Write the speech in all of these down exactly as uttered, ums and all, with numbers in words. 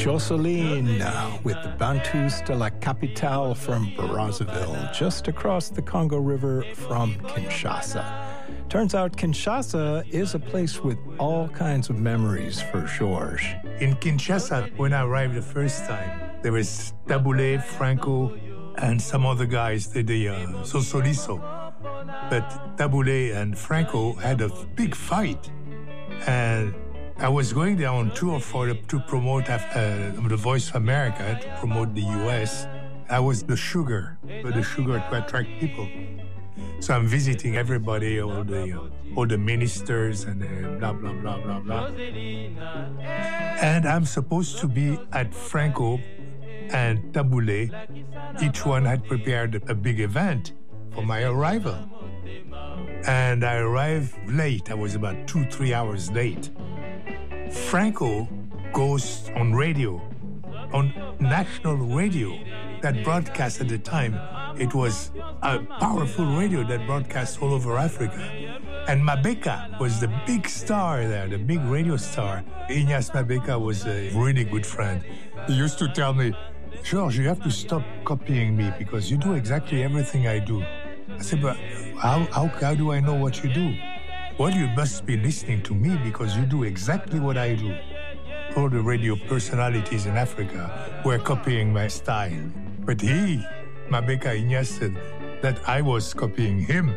Jocelyne with the Bantus de la Capitale from Brazzaville, just across the Congo River from Kinshasa. Turns out Kinshasa is a place with all kinds of memories for Georges. In Kinshasa, when I arrived the first time, there was Taboulé, Franco, and some other guys, the, the uh, Sosoliso. But Taboulé and Franco had a big fight. And I was going there on tour for to promote uh, the Voice of America, to promote the U S. I was the sugar, the sugar to attract people. So I'm visiting everybody, all the uh, all the ministers and uh, blah, blah, blah, blah, blah. And I'm supposed to be at Franco and Taboulé. Each one had prepared a big event for my arrival. And I arrived late. I was about two, three hours late. Franco goes on radio, on national radio, that broadcast at the time. It was a powerful radio that broadcast all over Africa. And Mabeka was the big star there, the big radio star. Ignace Mabeka was a really good friend. He used to tell me, Georges, you have to stop copying me because you do exactly everything I do. I said, but how, how, how do I know what you do? Well, you must be listening to me because you do exactly what I do. All the radio personalities in Africa were copying my style. But he, Mabeka Ignace, said that I was copying him.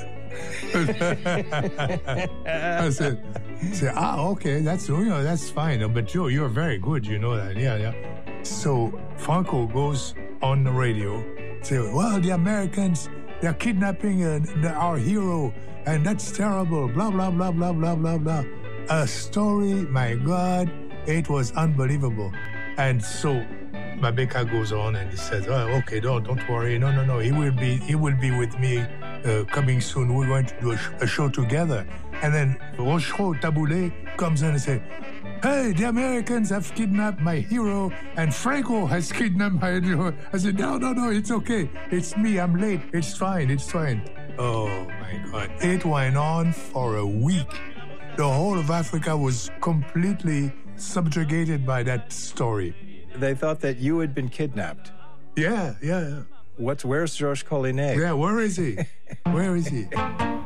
I said, said, ah, okay, that's, you know, that's fine. But Joe, you're very good, you know that. Yeah, yeah. So Franco goes on the radio, say, well, the Americans, they're kidnapping uh, our hero, and that's terrible, blah, blah, blah, blah, blah, blah, blah. A story, my God, it was unbelievable. And so Mabeka goes on and he says, oh, okay, don't, don't worry. No, no, no, he will be, he will be with me uh, coming soon. We're going to do a, sh- a show together. And then Rochereau Taboulé comes in and says, hey, the Americans have kidnapped my hero, and Franco has kidnapped my hero. I said, no, no, no, it's okay. It's me, I'm late. It's fine, it's fine. Oh, my God. It went on for a week. The whole of Africa was completely subjugated by that story. They thought that you had been kidnapped. Yeah, yeah, yeah. What's, where's Georges Collinet? Yeah, where is he? Where is he?